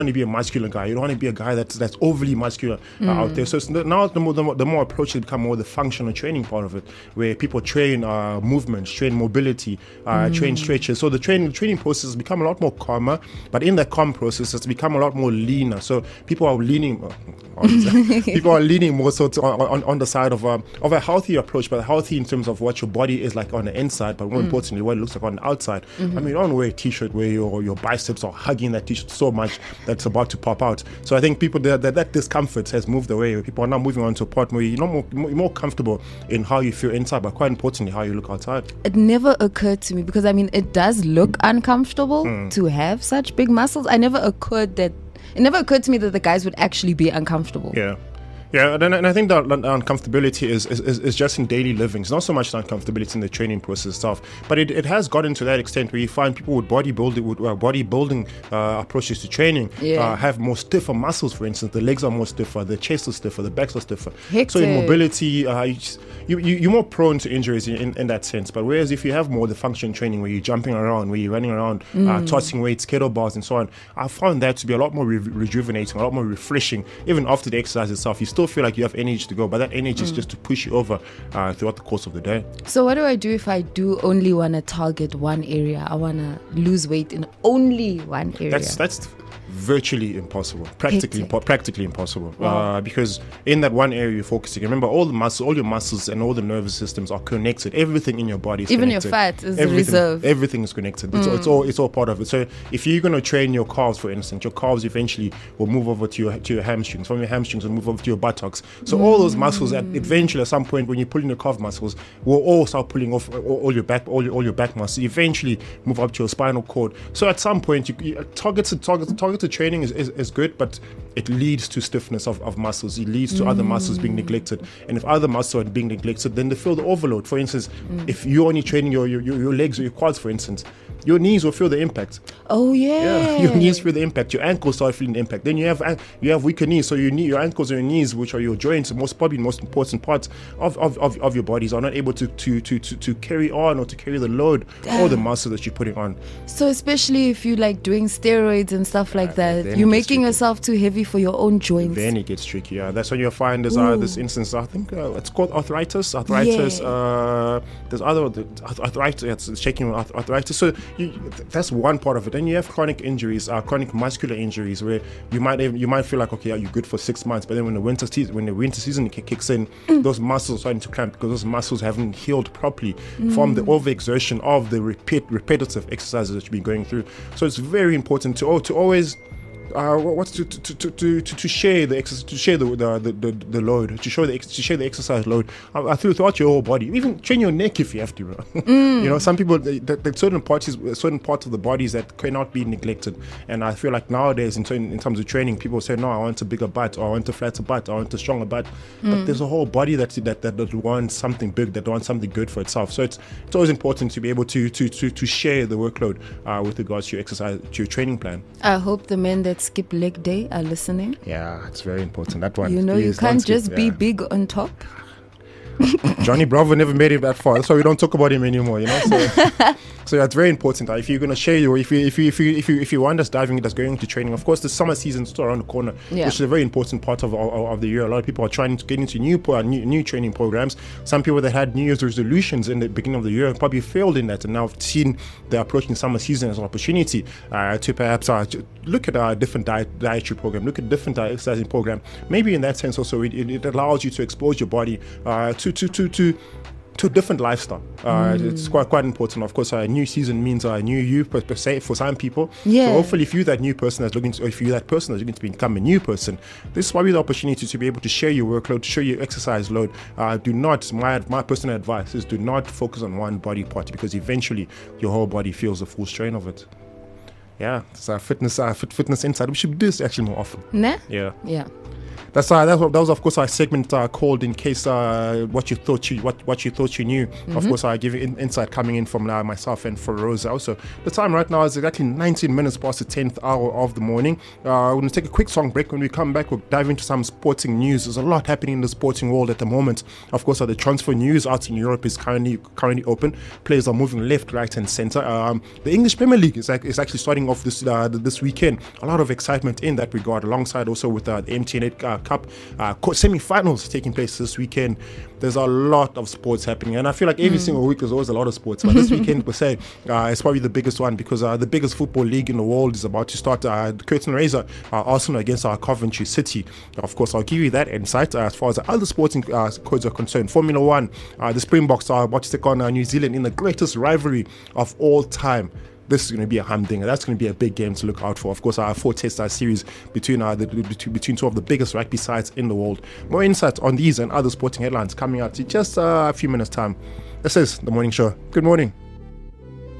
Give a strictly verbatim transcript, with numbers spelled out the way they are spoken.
want to be a muscular guy. You don't want to be a guy that's that's overly muscular uh, mm. out there. So it's, now the more, the more the more approaches become more the functional training part of it, where people train uh, movements, train mobility, uh, mm. train stretches. So the training the training process has become a lot more calmer, but in that calm process, it's become a lot more leaner. So people are leaning, uh, on, people are leaning more so to, on, on the side of a of a healthy approach, but healthy in terms of what your body is like on the inside, but more mm. importantly, what it looks like on the outside. Mm-hmm. I mean, you don't wear a t-shirt where your your biceps are hugging that t-shirt so much that's about to pop out. So I think people that that, that discomfort has moved away. People are now moving on to a part where you're not more, more, more comfortable in how you feel inside, but quite importantly, how you look outside. It never occurred to me, because I mean, it does look uncomfortable mm. to have such big muscles. I never occurred that it never occurred to me that the guys would actually be uncomfortable. Yeah. Yeah, and, and I think that uncomfortability is, is, is just in daily living. It's not so much the uncomfortability in the training process itself, but it, it has gotten to that extent where you find people with bodybuilding, with uh, bodybuilding uh, approaches to training yeah. uh, have more stiffer muscles. For instance, the legs are more stiffer, the chest is stiffer, the backs are stiffer. Hectic. So in mobility, uh, you, just, you, you, you're more prone to injuries in, in that sense. But whereas if you have more the function training, where you're jumping around, where you're running around, mm. uh, tossing weights, kettlebells, and so on, I found that to be a lot more re- rejuvenating, a lot more refreshing. Even after the exercise itself, you still feel like you have energy to go, but that energy mm. is just to push you over uh, throughout the course of the day. So what do I do if I do only want to target one area? I want to lose weight in only one area. That's that's virtually impossible, practically impo- practically impossible. Wow. Uh, because in that one area you're focusing, remember, all the muscles, all your muscles and all the nervous systems are connected. Everything in your body is even connected. your fat is everything, reserved. Everything is connected. It's, mm. it's all it's all part of it. So if you're going to train your calves, for instance, your calves eventually will move over to your to your hamstrings. From your hamstrings will move over to your buttocks. So mm. all those muscles, at eventually at some point when you're pulling your calf muscles, will all start pulling off all, all your back, all your, all your back muscles. Eventually move up to your spinal cord. So at some point, you, you targeted targeted targeted training is, is is good, but it leads to stiffness of, of muscles. It leads to mm. other muscles being neglected, and if other muscles are being neglected, then they feel the overload. For instance, mm. if you're only training your, your your legs or your quads, for instance, your knees will feel the impact. Oh yeah, yeah. Your knees feel the impact. Your ankles start feeling the impact. Then you have you have weaker knees, so your knee, your ankles and your knees, which are your joints, most probably the most important parts of, of, of, of your bodies, are not able to to, to, to to carry on or to carry the load or the muscle that you're putting on. So especially if you like doing steroids and stuff like yeah, that, you're making yourself too heavy for your own joints. Then it gets tricky. Yeah, that's when you'll find there's uh, this instance. I think uh, it's called arthritis. Arthritis. Yeah. Uh, there's other the, arthritis. It's shaking arthritis. So you, that's one part of it. Then you have chronic injuries, uh, chronic muscular injuries, where you might even, you might feel like, okay, yeah, you're good for six months, but then when the winter season when the winter season kicks in, mm. those muscles are starting to cramp because those muscles haven't healed properly mm. from the overexertion of the repeat repetitive exercises that you've been going through. So it's very important to to always. Uh, what's to to, to to to share the exercise, to share the the, the, the load, to show the to share the exercise load uh, through throughout your whole body. Even train your neck if you have to. Mm. You know, some people that, that certain parts, certain parts of the bodies that cannot be neglected. And I feel like nowadays, in, in terms of training, people say, no, I want a bigger butt, or I want a flatter butt, or I want a stronger butt. Mm. But there's a whole body that that, that that wants something big, that wants something good for itself. So it's it's always important to be able to to to, to share the workload uh, with regards to your exercise, to your training plan. I hope the men that skip leg day are listening. Yeah, it's very important. That one. You know, you can't just skip, be yeah. big on top. Johnny Bravo never made it that far. That's why we don't talk about him anymore. You know. So, so yeah, it's very important. Uh, if you're gonna share your, if you if you if you if you if you want us diving that's going into training, of course, the summer season is still around the corner, yeah. which is a very important part of, of of the year. A lot of people are trying to get into new uh, new, new training programs. Some people that had New Year's resolutions in the beginning of the year probably failed in that, and now have seen the approaching summer season as an opportunity uh, to perhaps uh, look at a different diet, dietary program, look at different uh, exercising program. Maybe in that sense also, it, it allows you to expose your body uh, to to to to to a different lifestyle. Uh, mm. It's quite quite important. Of course, a new season means a new you per, per se for some people. Yeah. So hopefully, if you're that new person that's looking to, or if you're that person that's looking to become a new person, this is probably the opportunity to be able to share your workload, to share your exercise load. Uh, do not, my my personal advice is do not focus on one body part, because eventually your whole body feels the full strain of it. Yeah, it's our fitness, our fit, fitness inside. We should do this actually more often. Nah? Yeah. Yeah. That's uh, that, was, that was of course our segment uh, called "In Case uh, What You Thought You What What You Thought You Knew." Mm-hmm. Of course, I give you in, insight coming in from uh, myself and for Rosa. Also, the time right now is exactly nineteen minutes past the tenth hour of the morning. Uh, we're going to take a quick song break. When we come back, we'll dive into some sporting news. There's a lot happening in the sporting world at the moment. Of course, uh, the transfer news out in Europe is currently currently open. Players are moving left, right, and centre. Um, the English Premier League is, like, is actually starting off this uh, this weekend. A lot of excitement in that regard, alongside also with uh, the M T N eight uh, Cup uh, semi-finals taking place this weekend. There's a lot of sports happening, and I feel like every mm. single week there's always a lot of sports. But this weekend, per se, uh, is probably the biggest one because uh, the biggest football league in the world is about to start. Uh, the curtain raiser, uh, Arsenal against our Coventry City. Of course, I'll give you that insight uh, as far as the other sporting uh, codes are concerned. Formula One, uh, the Springboks are about to take on uh, New Zealand in the greatest rivalry of all time. This is going to be a humdinger. That's going to be a big game to look out for. Of course, our four test uh, series between uh, the, between, between two of the biggest rugby sides in the world. More insight on these and other sporting headlines coming out in just uh, a few minutes' time. This is The Morning Show. Good morning.